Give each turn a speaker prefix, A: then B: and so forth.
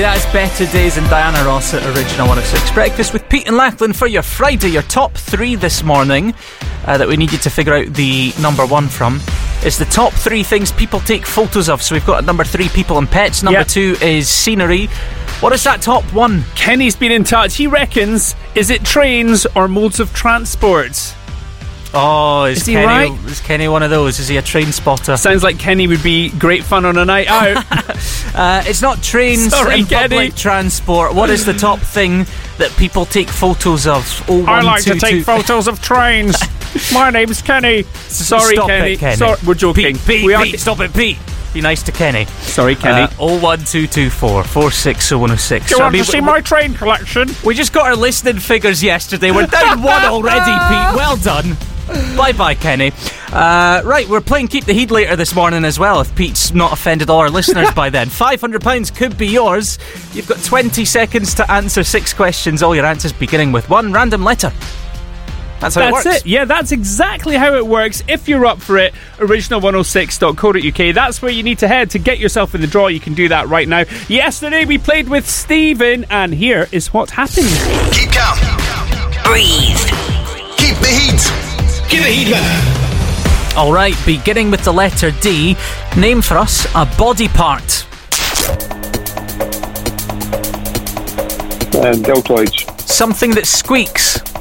A: That's Better Days and Diana Ross at Original 106. Breakfast with Pete and Lachlan for your Friday. Your top three this morning that we need you to figure out the number one from is the top three things people take photos of. So we've got at number three, people and pets. Number two is scenery. What is that top one?
B: Kenny's been in touch. He reckons, is it trains or modes of transport?
A: Oh,
B: is he right?
A: Is Kenny one of those? Is he a train spotter?
B: Sounds like Kenny would be great fun on a night out.
A: It's not trains and public transport. What is the top thing that people take photos of?
B: I like to take photos of trains. My name's Kenny. Sorry,
A: Stop
B: Kenny.
A: it, Kenny.
B: Sorry, we're joking.
A: Pete, stop it, Pete. Be nice to Kenny.
B: Sorry, Kenny.
A: 01224 460
B: Do you want to see my train collection?
A: We just got our listening figures yesterday. We're down one already, Pete. Well done. Bye-bye, Kenny. Right, we're playing Keep the Heat later this morning as well, if Pete's not offended all our listeners by then. £500 could be yours. You've got 20 seconds to answer 6 questions, all your answers beginning with one random letter. That's how it works. That's it.
B: Yeah, that's exactly how it works. If you're up for it, original106.co.uk. That's where you need to head to get yourself in the draw. You can do that right now. Yesterday we played with Stephen, and here is what happened.
C: Keep calm. Breathe. Keep the heat. Keep the heat, man.
A: Alright, beginning with the letter D. Name for us a body part.
D: Deltoids.
A: Something that squeaks.